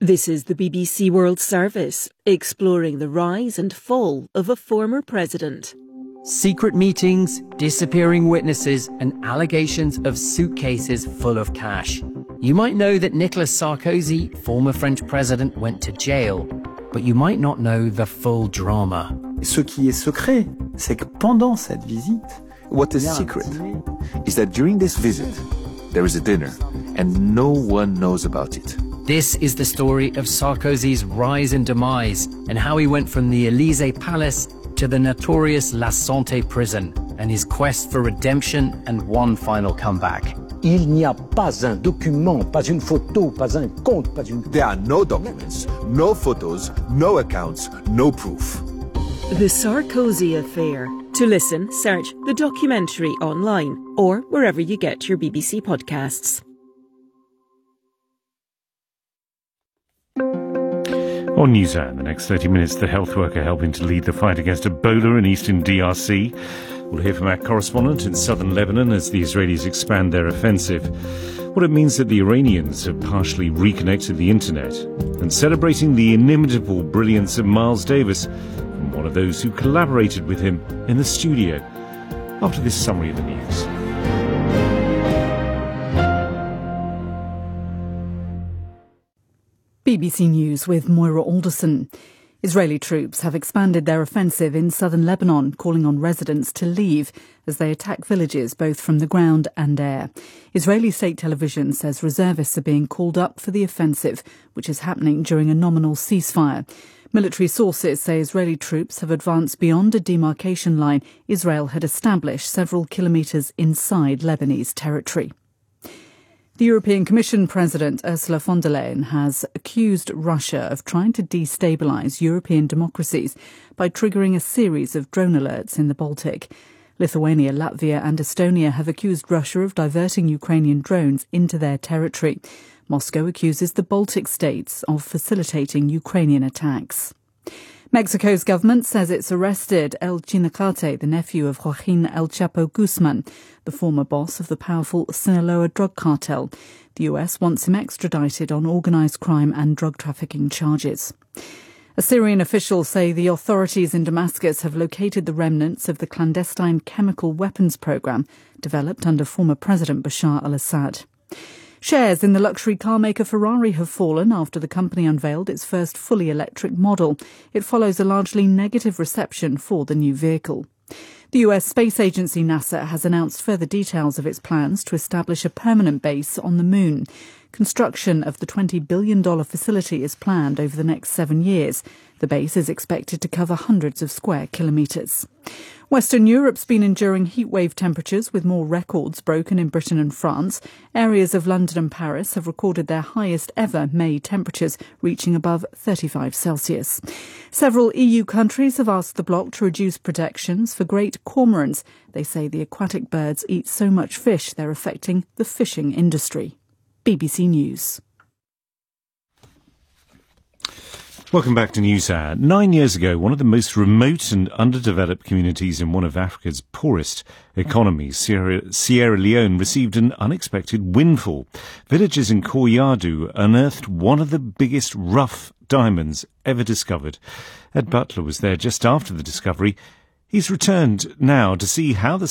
This is the BBC World Service, exploring the rise and fall of a former president. Secret meetings, disappearing witnesses, and allegations of suitcases full of cash. You might know that Nicolas Sarkozy, former French president, went to jail, but you might not know the full drama. Ce qui est secret, c'est que pendant cette visite, what is secret is that during this visit, there is a dinner, and no one knows about it. This is the story of Sarkozy's rise and demise, and how he went from the Élysée Palace to the notorious La Santé prison, and his quest for redemption and one final comeback. Il n'y a pas un document, pas une photo, pas un compte, pas une... There are no documents, no photos, no accounts, no proof. The Sarkozy Affair. To listen, search the documentary online or wherever you get your BBC podcasts. On NewsHour, in the next 30 minutes, the health worker helping to lead the fight against Ebola in eastern DRC. We'll hear from our correspondent in southern Lebanon as the Israelis expand their offensive. What it means that the Iranians have partially reconnected the internet. And celebrating the inimitable brilliance of Miles Davis, from one of those who collaborated with him in the studio. After this summary of the news. BBC News with Moira Alderson. Israeli troops have expanded their offensive in southern Lebanon, calling on residents to leave as they attack villages both from the ground and air. Israeli state television says reservists are being called up for the offensive, which is happening during a nominal ceasefire. Military sources say Israeli troops have advanced beyond a demarcation line Israel had established several kilometres inside Lebanese territory. The European Commission President Ursula von der Leyen has accused Russia of trying to destabilise European democracies by triggering a series of drone alerts in the Baltic. Lithuania, Latvia and Estonia have accused Russia of diverting Ukrainian drones into their territory. Moscow accuses the Baltic states of facilitating Ukrainian attacks. Mexico's government says it's arrested El Chinacate, the nephew of Joaquin El Chapo Guzman, the former boss of the powerful Sinaloa drug cartel. The US wants him extradited on organised crime and drug trafficking charges. Syrian officials say the authorities in Damascus have located the remnants of the clandestine chemical weapons programme developed under former President Bashar al-Assad. Shares in the luxury car maker Ferrari have fallen after the company unveiled its first fully electric model. It follows a largely negative reception for the new vehicle. The US space agency NASA has announced further details of its plans to establish a permanent base on the moon. Construction of the $20 billion facility is planned over the next 7 years. The base is expected to cover hundreds of square kilometres. Western Europe's been enduring heatwave temperatures with more records broken in Britain and France. Areas of London and Paris have recorded their highest ever May temperatures, reaching above 35 Celsius. Several EU countries have asked the bloc to reduce protections for great cormorants. They say the aquatic birds eat so much fish they're affecting the fishing industry. BBC News. Welcome back to NewsHour. 9 years ago, one of the most remote and underdeveloped communities in one of Africa's poorest economies, Sierra Leone, received an unexpected windfall. Villagers in Koyadu unearthed one of the biggest rough diamonds ever discovered. Ed Butler was there just after the discovery. He's returned now to see how the